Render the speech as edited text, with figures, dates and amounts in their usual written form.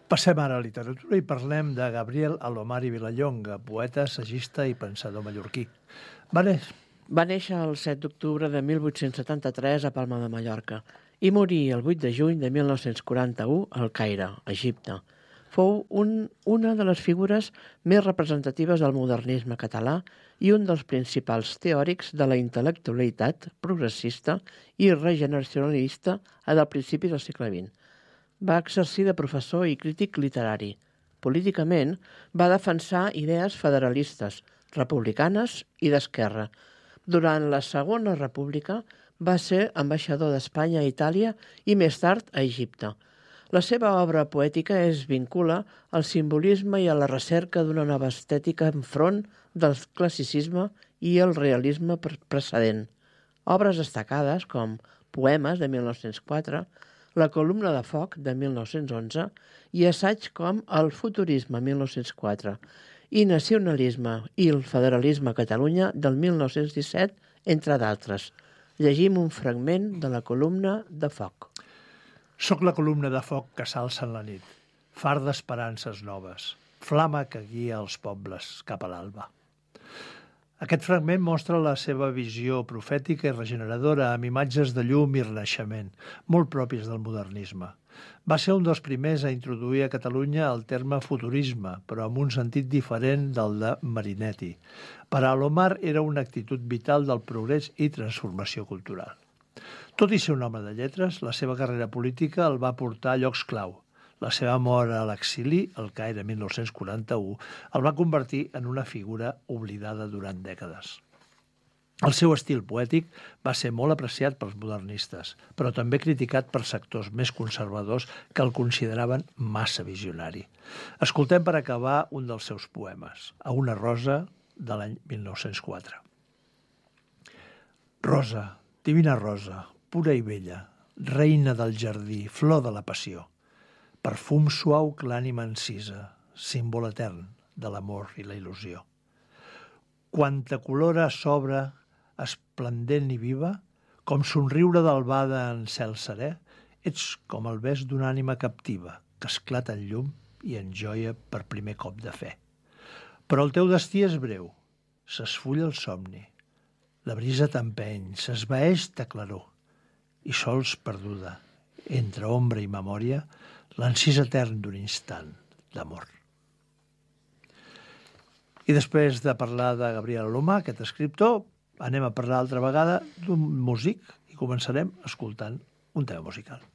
Passem ara a literatura i parlem de Gabriel Alomar i Vilallonga, poeta, assagista i pensador mallorquí. Va néixer el 7 d'octubre de 1873 a Palma de Mallorca i morí el 8 de juny de 1941 al Caire, Egipte. Fou una de les figures més representatives del modernisme català i un dels principals teòrics de la intel·lectualitat progressista i regeneracionalista del principi del segle XX. Va exercir de professor i crític literari. Políticament, va defensar idees federalistes, republicanes i d'esquerra. Durant la Segona República va ser ambaixador d'Espanya a Itàlia i més tard a Egipte. La seva obra poètica es vincula al simbolisme i a la recerca d'una nova estètica enfront del classicisme i el realisme precedent. Obres destacades com Poemes de 1904, La columna de foc de 1911 i assaig com El futurisme 1904 i Nacionalisme i el federalisme a Catalunya del 1917, entre d'altres. Llegim un fragment de La columna de foc. Soc la columna de foc que s'alça en la nit, far d'esperances noves, flama que guia els pobles cap a l'alba. Aquest fragment mostra la seva visió profètica i regeneradora amb imatges de llum i renaixement, molt pròpies del modernisme. Va ser un dels primers a introduir a Catalunya el terme futurisme, però amb un sentit diferent del de Marinetti. Per a Alomar era una actitud vital del progrés i transformació cultural. Tot i ser un home de lletres, la seva carrera política el va portar a llocs clau. La seva mort a l'exili, al Caire 1941, el va convertir en una figura oblidada durant dècades. El seu estil poètic va ser molt apreciat pels modernistes, però també criticat per sectors més conservadors que el consideraven massa visionari. Escoltem per acabar un dels seus poemes, A una rosa, de l'any 1904. Rosa, divina rosa, pura i bella, reina del jardí, flor de la passió, perfum suau que l'ànima encisa, símbol etern de l'amor i la il·lusió. Quanta colora s'obre, esplendent i viva, com somriure d'albada en cel serè, ets com el bes d'una ànima captiva, que esclata en llum i en joia per primer cop de fe. Però el teu destí és breu, s'esfulla el somni, la brisa t'empeny, s'esvaeix de claror, i sols perduda, entre ombra i memòria, l'encís etern d'un instant d'amor. I després de parlar de Gabriel Alomar, aquest escriptor, anem a parlar altra vegada d'un músic i començarem escoltant un tema musical.